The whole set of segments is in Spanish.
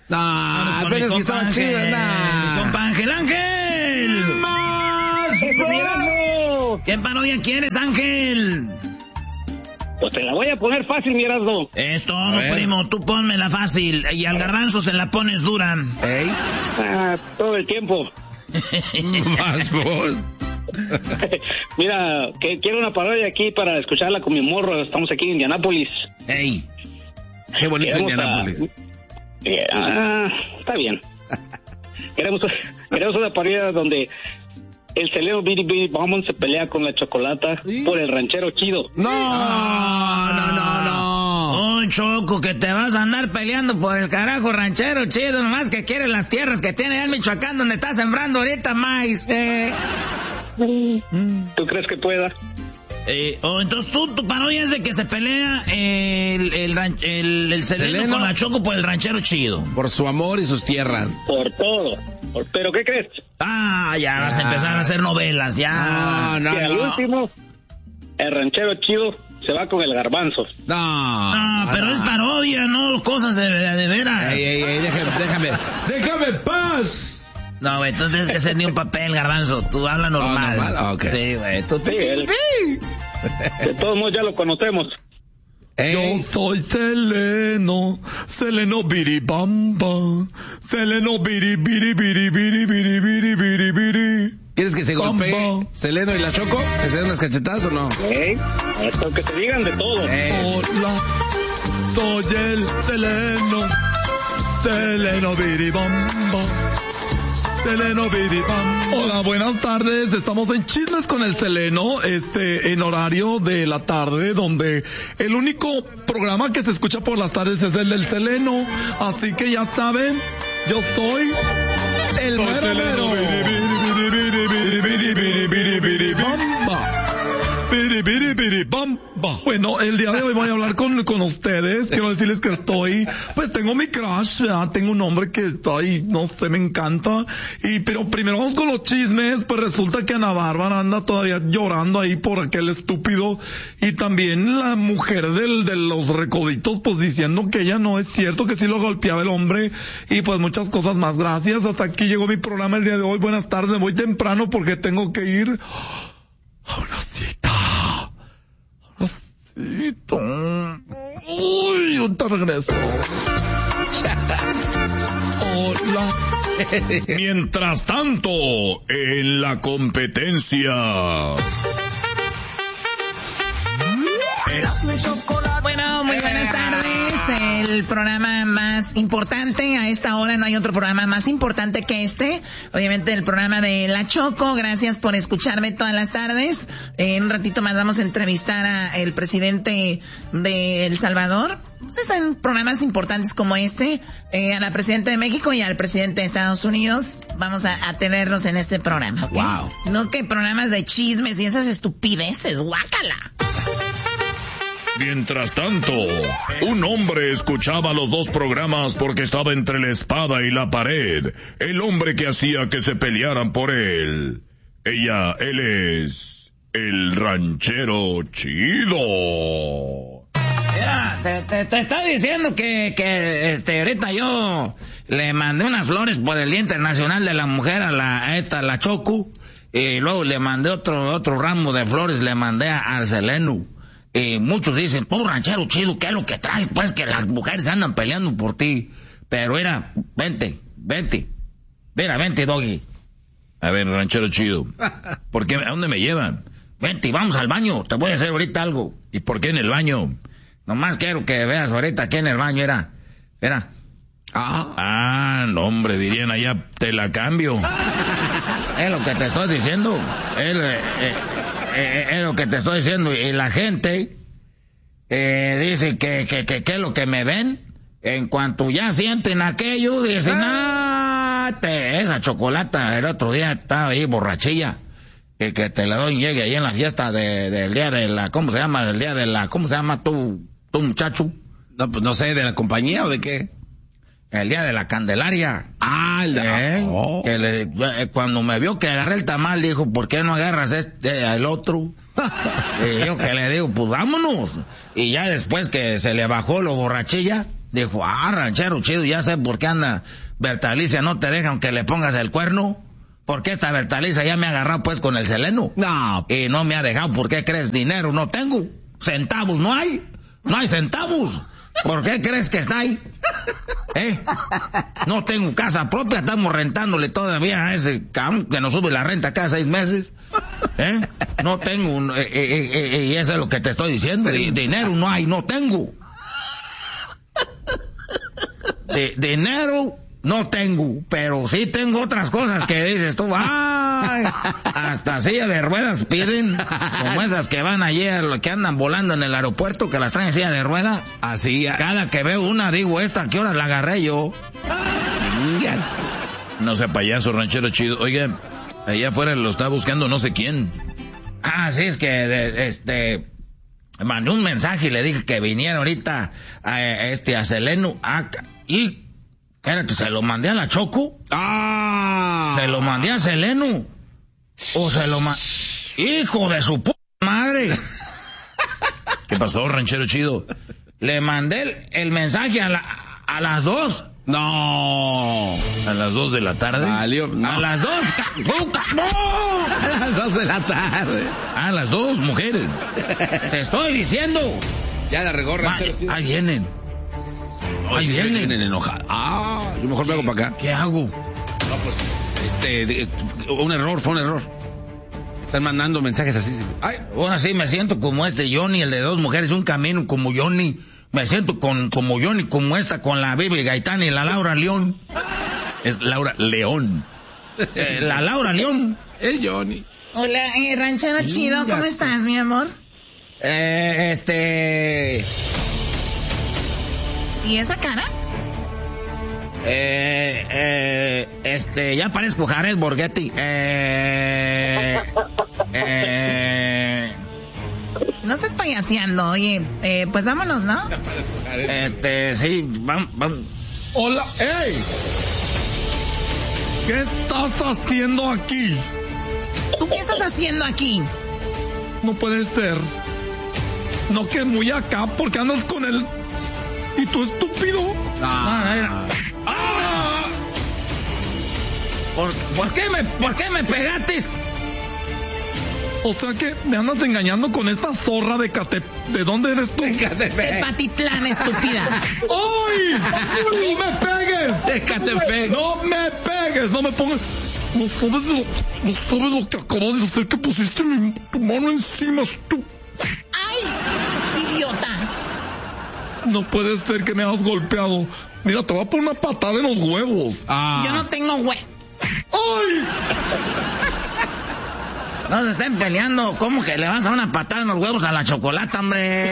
No, apenas que estaba chido, Mi compa Ángel. ¡Más! ¿Qué parodia quieres, Ángel? Pues te la voy a poner fácil, mi Erasmo. Es todo, primo, tú ponmela fácil. Y al garbanzo se la pones dura. ¿Ey? Todo el tiempo. Más vos. Mira, que quiero una parodia aquí para escucharla con mi morro. Estamos aquí en Indianápolis. Ey. Qué bonito Indianápolis. Está bien. Queremos una parodia donde el Seleno Biri Biri Bombón se pelea con la Chocolata por el ranchero chido. No. Oh, Choco, que te vas a andar peleando por el carajo ranchero chido, nomás que quieres las tierras que tiene el Michoacán donde está sembrando ahorita maíz. ¿Tú crees que pueda? Entonces tu parodia es de que se pelea el Seleno con la Choco por el ranchero chido. Por su amor y sus tierras. Por todo. ¿Pero qué crees? Ya vas a empezar a hacer novelas, ya. Y al último, el ranchero chido se va con el garbanzo. Pero es parodia, no cosas de veras. Ey, déjame paz. No, güey, tú tienes que hacer ni un papel, garbanzo. Tú habla normal. Normal, ok. Sí, güey. De todos modos ya lo conocemos. Yo soy Seleno Biribamba, Seleno Biri. ¿Quieres que se golpee Seleno y la Choco? ¿Que se den unas cachetadas o no? Esto que se digan de todo. Hola, soy el Seleno Biribamba. Seleno Biribam. Hola, buenas tardes. Estamos en Chismes con el Seleno, en horario de la tarde, donde el único programa que se escucha por las tardes es el del Seleno. Así que ya saben, yo soy el mero. Bueno, el día de hoy voy a hablar con ustedes. Quiero decirles que tengo mi crush, ¿verdad? Tengo un hombre que no sé, me encanta. Pero primero vamos con los chismes. Pues resulta que Ana Bárbara anda todavía llorando ahí por aquel estúpido. Y también la mujer de los recoditos, pues diciendo que ella no es cierto, que sí lo golpeaba el hombre. Y pues muchas cosas más. Gracias. Hasta aquí llegó mi programa el día de hoy. Buenas tardes. Me voy temprano porque tengo que ir a una cita. Uy, un regreso. Hola. Mientras tanto, en la competencia. Bueno, muy buenas tardes. El programa más importante a esta hora, no hay otro programa más importante que este. Obviamente el programa de La Choco. Gracias por escucharme todas las tardes. En un ratito más vamos a entrevistar a el presidente de El Salvador. Pues en programas importantes como este, a la presidenta de México y al presidente de Estados Unidos. Vamos a tenerlos en este programa, ¿okay? Wow. No que programas de chismes y esas estupideces, guácala. Mientras tanto, un hombre escuchaba los dos programas porque estaba entre la espada y la pared. El hombre que hacía que se pelearan por él. Él es el ranchero chido. Mira, te está diciendo que ahorita yo le mandé unas flores por el Día Internacional de la Mujer a la Choco. Y luego le mandé otro ramo de flores, le mandé al Seleno. Muchos dicen, tú ranchero chido, ¿qué es lo que traes? Pues que las mujeres andan peleando por ti. Pero mira, vente. Mira, vente, doggy. A ver, ranchero chido, ¿por qué? ¿A dónde me llevan? Vente, vamos al baño, te voy a hacer ahorita algo. ¿Y por qué en el baño? Nomás quiero que veas ahorita aquí en el baño, era. No, hombre, dirían allá, te la cambio. Es lo que te estoy diciendo. Es lo que te estoy diciendo. Y la gente dice que es lo que me ven. En cuanto ya sienten aquello, dicen, esa chocolata, el otro día estaba ahí borrachilla. Que te la doy y llegue ahí en la fiesta del día de la, ¿cómo se llama? Del día de la, ¿cómo se llama tu muchacho? No, pues no sé, ¿de la compañía o de qué? El día de la Candelaria. Cuando me vio que agarré el tamal, dijo, ¿por qué no agarras el otro? Y yo que le digo, pues vámonos. Y ya después que se le bajó lo borrachilla, Dijo, ranchero chido, ya sé por qué anda Bertalicia, no te dejan que le pongas el cuerno. Porque esta Bertalicia ya me ha agarrado pues con el Seleno. No. Y no me ha dejado, ¿por qué crees? Dinero no tengo. Centavos no hay. No hay centavos. ¿Por qué crees que está ahí? No tengo casa propia, estamos rentándole todavía a ese cabrón que nos sube la renta cada 6 meses. No tengo, y eso es lo que te estoy diciendo. Dinero no hay, no tengo. Dinero no tengo, pero sí tengo otras cosas que dices tú, ay, hasta silla de ruedas piden, como esas que van ayer, que andan volando en el aeropuerto, que las traen en silla de ruedas. Así. Cada que veo una, digo, ¿esta a qué hora la agarré yo? No sea payaso, ranchero chido. Oiga, allá afuera lo está buscando no sé quién. Sí, es que, mandé un mensaje y le dije que viniera ahorita a Seleno, y... Espérate, ¿se lo mandé a la Choco? ¿Se lo mandé a Seleno? ¿O se lo ¡Hijo de su madre! ¿Qué pasó, ranchero chido? Le mandé el mensaje a las 2. No. ¿A las 2 de la tarde? Valió, no. A las 2. ¡No! A las 2 de la tarde. A las 2, mujeres. Te estoy diciendo. Ya la regó, ranchero chido. Ahí vienen. Ahí vienen enojados. Yo mejor me hago para acá. ¿Qué hago? No, pues, un error, fue un error. Están mandando mensajes así. Ay, ahora sí me siento como Johnny, el de 2 mujeres, un camino como Johnny. Me siento como Johnny, como esta, con la Bibi Gaitán y la Laura León. Es Laura León. La Laura León. Es Johnny. Hola, ranchero chido, ¿cómo estás, mi amor? ¿Y esa cara? Ya parezco Jared Borghetti. No estás payaseando, oye, pues vámonos, ¿no? Sí, vamos. Hola, ¡ey! ¿Qué estás haciendo aquí? ¿Tú qué estás haciendo aquí? No puede ser. No, que muy acá, porque andas con él. ¿Y tú, estúpido? ¿Por qué me pegaste? O sea que me andas engañando con esta zorra de ¿De dónde eres tú? De Patitlán, estúpida. ¡Ay! ¡No me pegues! De Catepec. ¡No me pegues! ¡No me pongas! No sabes lo que acabas de hacer, que pusiste tu mano encima, tú. ¡Ay! ¡Idiota! No puede ser que me hayas golpeado. Mira, te voy a poner una patada en los huevos. Yo no tengo ¡Ay! No se estén peleando. ¿Cómo que le vas a dar una patada en los huevos a la chocolata, hombre?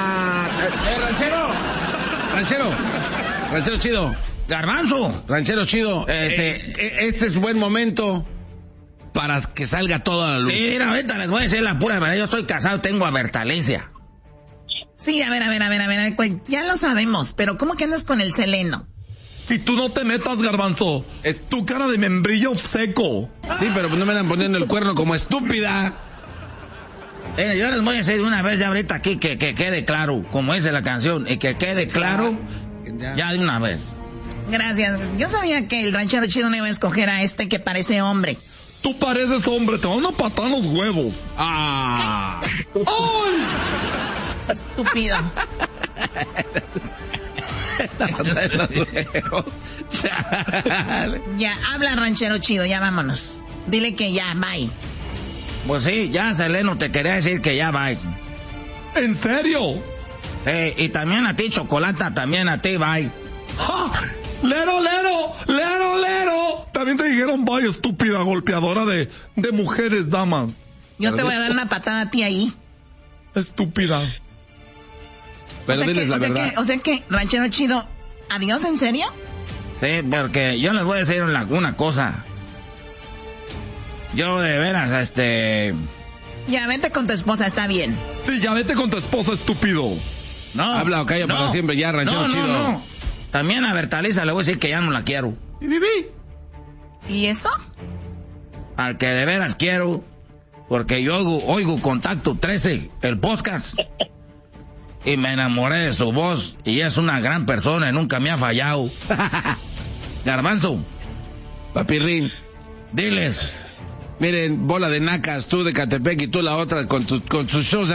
Ranchero chido. Garbanzo. Ranchero chido. Este es buen momento para que salga todo a la luz. Sí, mira, ahorita les voy a decir la pura verdad. Yo estoy casado, tengo a Bertalicia. Sí, a ver, ya lo sabemos, pero ¿cómo que andas con el Seleno? Y tú no te metas, Garbanzo. Es tu cara de membrillo seco. Sí, pero no me andan poniendo el cuerno como estúpida. Yo les voy a decir de una vez ya ahorita aquí que quede claro, como dice la canción, y que quede claro ya de una vez. Gracias. Yo sabía que el ranchero chido no iba a escoger a este que parece hombre. Tú pareces hombre, te van a patar los huevos. ¡Ay! Estúpido. Ya, habla ranchero chido, ya vámonos. Dile que ya, bye. Pues sí, ya Seleno te quería decir que ya bye. ¿En serio? Y también a ti, Chocolata, también a ti, bye. ¡Ja! ¡Lero! También te dijeron bye, estúpida golpeadora de mujeres, damas. Yo te voy a dar una patada a ti ahí. Estúpida. Pero diles la verdad. O sea que, ranchero chido, ¿adiós, en serio? Sí, porque yo les voy a decir una cosa. Yo de veras, Ya, vete con tu esposa, está bien. Sí, ya vete con tu esposa, estúpido. No. Habla o calla para siempre, ya, ranchero chido. No. También a Bertaliza le voy a decir que ya no la quiero. ¿Y eso? Al que de veras quiero, porque yo oigo Contacto 13, el podcast. y me enamoré de su voz, y es una gran persona y nunca me ha fallado. Garbanzo, Papirrín, diles. miren, bola de nacas, tú de Catepec y tú la otra con tus shows